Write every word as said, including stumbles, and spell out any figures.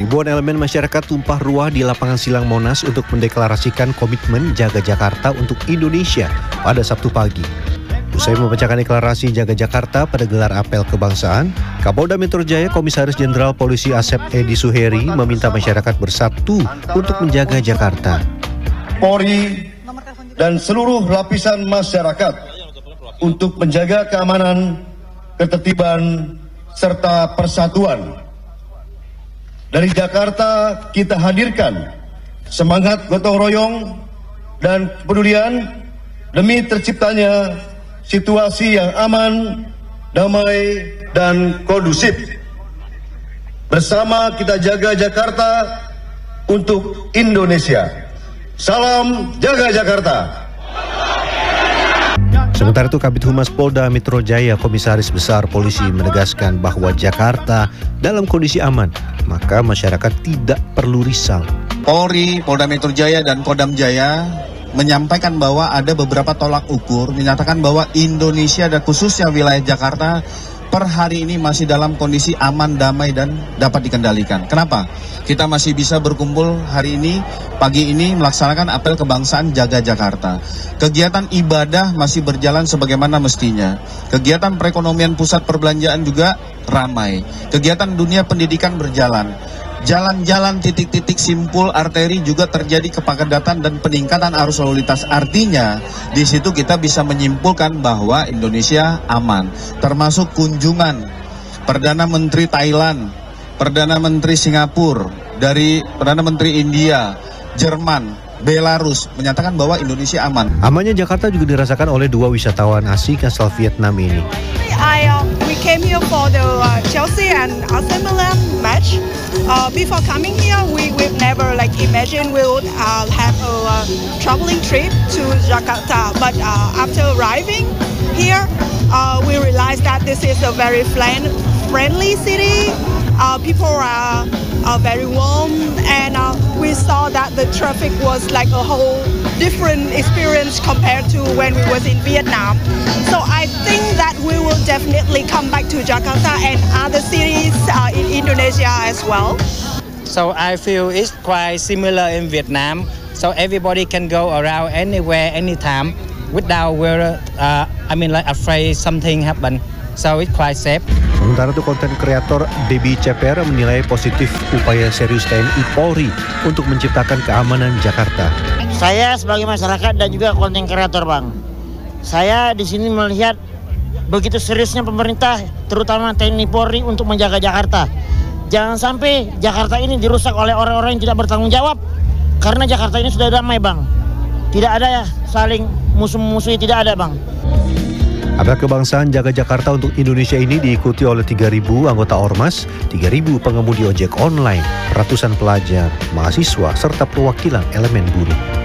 Ribuan elemen masyarakat tumpah ruah di lapangan Silang Monas untuk mendeklarasikan komitmen Jaga Jakarta untuk Indonesia pada Sabtu pagi. Usai membacakan deklarasi Jaga Jakarta pada gelar apel kebangsaan, Kapolda Metro Jaya Komisaris Jenderal Polisi Asep Edi Suheri meminta masyarakat bersatu untuk menjaga Jakarta. Polri dan seluruh lapisan masyarakat untuk menjaga keamanan, ketertiban, serta persatuan. Dari Jakarta kita hadirkan semangat gotong royong dan kepedulian demi terciptanya situasi yang aman, damai, dan kondusif. Bersama kita jaga Jakarta untuk Indonesia. Salam jaga Jakarta. Sementara itu, Kabid Humas Polda Metro Jaya Komisaris Besar Polisi menegaskan bahwa Jakarta dalam kondisi aman, maka masyarakat tidak perlu risau. Polri, Polda Metro Jaya, dan Kodam Jaya menyampaikan bahwa ada beberapa tolak ukur, menyatakan bahwa Indonesia dan khususnya wilayah Jakarta per hari ini masih dalam kondisi aman, damai, dan dapat dikendalikan. Kenapa? Kita masih bisa berkumpul hari ini, pagi ini melaksanakan apel kebangsaan Jaga Jakarta. Kegiatan ibadah masih berjalan sebagaimana mestinya. Kegiatan perekonomian pusat perbelanjaan juga ramai. Kegiatan dunia pendidikan berjalan. Jalan-jalan titik-titik simpul arteri juga terjadi kepadatan dan peningkatan arus lalu lintas. Artinya, di situ kita bisa menyimpulkan bahwa Indonesia aman. Termasuk kunjungan Perdana Menteri Thailand, Perdana Menteri Singapura, dari Perdana Menteri India, Jerman, Belarus menyatakan bahwa Indonesia aman. Amannya Jakarta juga dirasakan oleh dua wisatawan asing asal Vietnam ini. I, uh, we came here for the uh, Chelsea and A C Milan match. Uh, before coming here, we we never like imagined we would uh, have a uh, traveling trip to Jakarta. But uh, after arriving here, uh, we realized that this is a very friendly city. Uh, people are, are very warm, and uh, we saw that the traffic was like a whole different experience compared to when we was in Vietnam. So I think that we will definitely come back to Jakarta and other cities uh, in Indonesia as well. So I feel it's quite similar in Vietnam. So everybody can go around anywhere, anytime, without worry, uh, I mean like afraid something happen. So it's quite safe. Sementara itu, konten kreator Debbie Ceper menilai positif upaya serius T N I Polri untuk menciptakan keamanan Jakarta. Saya sebagai masyarakat dan juga konten kreator, Bang, saya di sini melihat begitu seriusnya pemerintah, terutama T N I Polri untuk menjaga Jakarta. Jangan sampai Jakarta ini dirusak oleh orang-orang yang tidak bertanggung jawab. Karena Jakarta ini sudah damai, Bang. Tidak ada ya saling musuh-musuhi, tidak ada, Bang. Apel kebangsaan Jaga Jakarta untuk Indonesia ini diikuti oleh tiga ribu anggota Ormas, tiga ribu pengemudi ojek online, ratusan pelajar, mahasiswa, serta perwakilan elemen buruh.